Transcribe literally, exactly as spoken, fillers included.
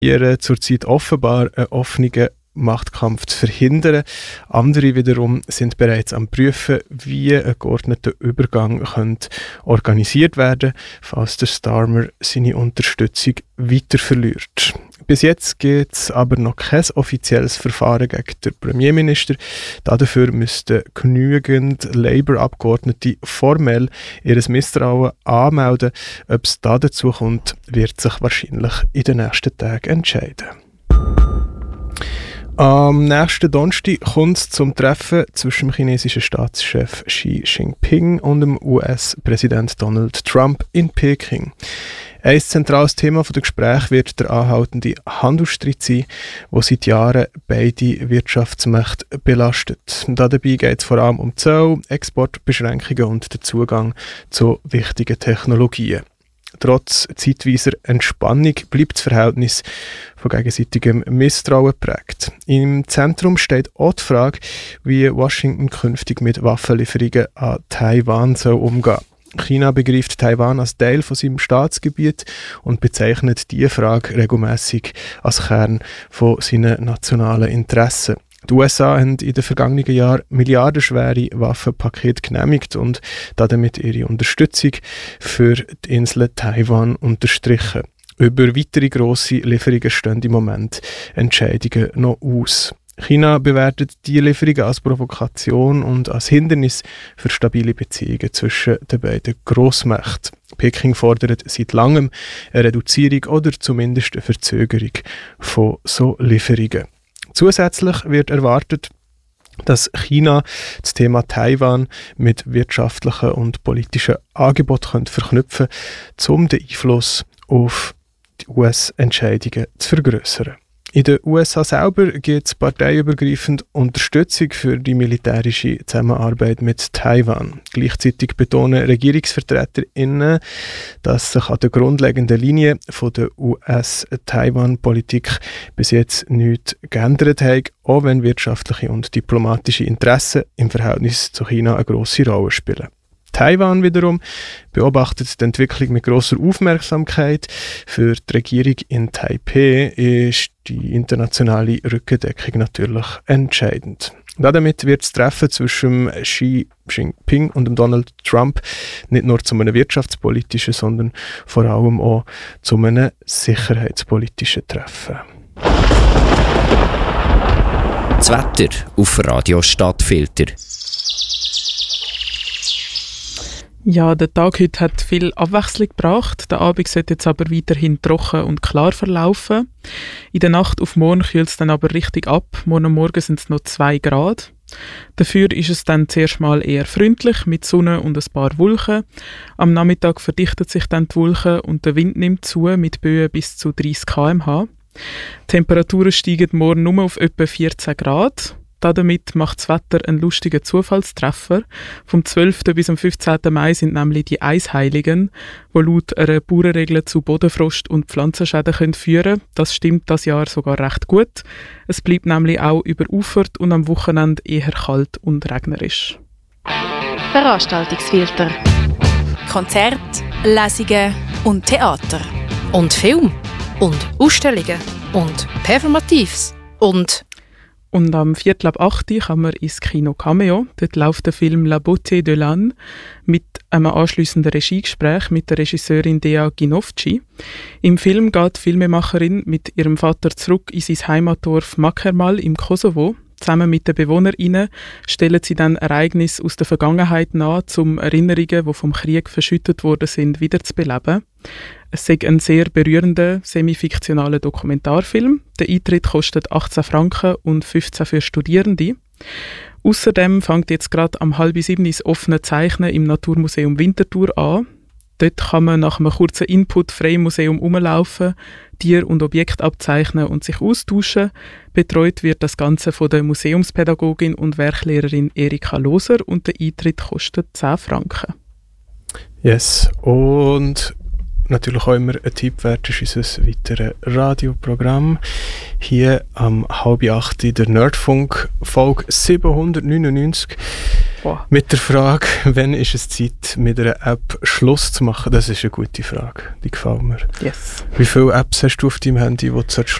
zurzeit offenbar einen offenen Machtkampf zu verhindern. Andere wiederum sind bereits am Prüfen, wie ein geordneter Übergang könnte organisiert werden, falls der Starmer seine Unterstützung weiter verliert. Bis jetzt gibt es aber noch kein offizielles Verfahren gegen den Premierminister. Dafür müssten genügend Labour-Abgeordnete formell ihr Misstrauen anmelden. Ob es da dazu kommt, wird sich wahrscheinlich in den nächsten Tagen entscheiden. Am nächsten Donnerstag kommt es zum Treffen zwischen dem chinesischen Staatschef Xi Jinping und dem U S-Präsident Donald Trump in Peking. Ein zentrales Thema der Gespräche wird der anhaltende Handelsstreit sein, der seit Jahren beide Wirtschaftsmächte belastet. Dabei geht es vor allem um Zoll, Exportbeschränkungen und den Zugang zu wichtigen Technologien. Trotz zeitweiser Entspannung bleibt das Verhältnis von gegenseitigem Misstrauen geprägt. Im Zentrum steht auch die Frage, wie Washington künftig mit Waffenlieferungen an Taiwan soll umgehen soll. China begreift Taiwan als Teil von seinem Staatsgebiet und bezeichnet diese Frage regelmäßig als Kern von seinen nationalen Interessen. Die U S A haben in den vergangenen Jahren milliardenschwere Waffenpakete genehmigt und damit ihre Unterstützung für die Insel Taiwan unterstrichen. Über weitere grosse Lieferungen stehen im Moment Entscheidungen noch aus. China bewertet diese Lieferungen als Provokation und als Hindernis für stabile Beziehungen zwischen den beiden Grossmächten. Peking fordert seit langem eine Reduzierung oder zumindest eine Verzögerung von so Lieferungen. Zusätzlich wird erwartet, dass China das Thema Taiwan mit wirtschaftlichen und politischen Angeboten verknüpfen könnte, um den Einfluss auf die U S-Entscheidungen zu vergrößern. In den U S A selber gibt es parteiübergreifend Unterstützung für die militärische Zusammenarbeit mit Taiwan. Gleichzeitig betonen RegierungsvertreterInnen, dass sich an der grundlegenden Linie von der U S-Taiwan-Politik bis jetzt nichts geändert hat, auch wenn wirtschaftliche und diplomatische Interessen im Verhältnis zu China eine grosse Rolle spielen. Taiwan wiederum beobachtet die Entwicklung mit grosser Aufmerksamkeit. Für die Regierung in Taipei ist die internationale Rückendeckung natürlich entscheidend. Damit wird das Treffen zwischen Xi Jinping und Donald Trump nicht nur zu einem wirtschaftspolitischen, sondern vor allem auch zu einem sicherheitspolitischen Treffen. Das Wetter auf Radio Stadtfilter. Ja, der Tag heute hat viel Abwechslung gebracht. Der Abend sollte jetzt aber weiterhin trocken und klar verlaufen. In der Nacht auf morgen kühlt es dann aber richtig ab. Morgen Morgen sind es noch zwei Grad. Dafür ist es dann zuerst mal eher freundlich mit Sonne und ein paar Wolken. Am Nachmittag verdichtet sich dann die Wolken und der Wind nimmt zu mit Böen bis zu dreißig Kilometer pro Stunde. Die Temperaturen steigen morgen nur auf etwa vierzehn Grad. Damit macht das Wetter einen lustigen Zufallstreffer. Vom zwölften bis am fünfzehnten Mai sind nämlich die Eisheiligen, die laut einer Bauernregel zu Bodenfrost und Pflanzenschäden können führen können. Das stimmt das Jahr sogar recht gut. Es bleibt nämlich auch überufert und am Wochenende eher kalt und regnerisch. Veranstaltungsfilter. Konzerte, Lesungen und Theater. Und Film. Und Ausstellungen. Und Performatives. Und... Und am Viertel ab acht kann man ins Kino Cameo. Dort läuft der Film «La beauté de l'âne» mit einem anschliessenden Regiegespräch mit der Regisseurin Dea Ginovci. Im Film geht die Filmemacherin mit ihrem Vater zurück in sein Heimatdorf Makermal im Kosovo. Zusammen mit den BewohnerInnen stellen sie dann Ereignisse aus der Vergangenheit nach, um Erinnerungen, die vom Krieg verschüttet worden sind, wieder zu beleben. Es ist ein sehr berührender, semi-fiktionaler Dokumentarfilm. Der Eintritt kostet achtzehn Franken und fünfzehn für Studierende. Außerdem fängt jetzt gerade am halb sieben das offene Zeichnen im Naturmuseum Winterthur an. Dort kann man nach einem kurzen Input frei im Museum rumlaufen, Tier- und Objekte abzeichnen und sich austauschen. Betreut wird das Ganze von der Museumspädagogin und Werklehrerin Erika Loser und der Eintritt kostet zehn Franken. Yes, und natürlich auch immer ein Tipp wert ist unser weiteres Radioprogramm. Hier am halb acht der Nerdfunk, Folge siebenhundertneunundneunzig. Wow. Mit der Frage, wann ist es Zeit, mit einer App Schluss zu machen? Das ist eine gute Frage, die gefällt mir. Yes. Wie viele Apps hast du auf deinem Handy, die du Schluss